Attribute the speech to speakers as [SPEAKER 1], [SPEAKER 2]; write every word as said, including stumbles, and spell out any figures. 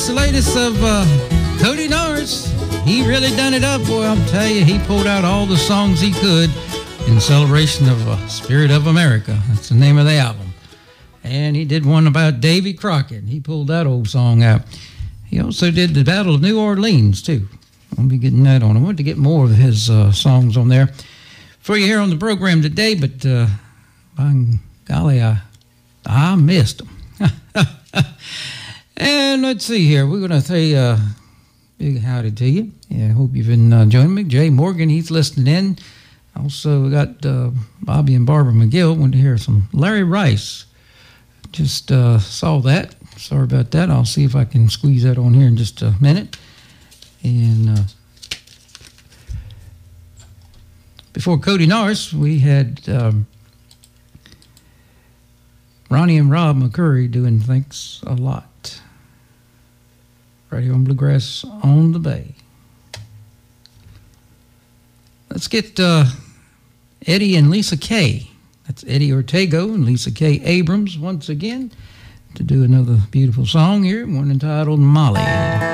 [SPEAKER 1] the latest of uh, Cody Norris. He really done it up, boy. I'll tell you, he pulled out all the songs he could in celebration of uh, Spirit of America. That's the name of the album. And he did one about Davy Crockett. He pulled that old song out. He also did the Battle of New Orleans, too. I'll be getting that on. I wanted to get more of his uh, songs on there for you here on the program today, but uh, by golly, I, I missed them. And let's see here. We're going to say uh, big howdy to you. Yeah, I hope you've been uh, joining me. Jay Morgan, he's listening in. Also, we got uh, Bobby and Barbara McGill. Wanted to hear some Larry Rice. Just uh, saw that. Sorry about that. I'll see if I can squeeze that on here in just a minute. And uh, before Cody Norris, we had um, Ronnie and Rob McCurry doing Thanks a Lot. Right here on Bluegrass on the Bay. Let's get uh, Eddie and Lisa Kay. That's Eddie Ortego and Lisa Kay Abrams once again to do another beautiful song here, one entitled Molly.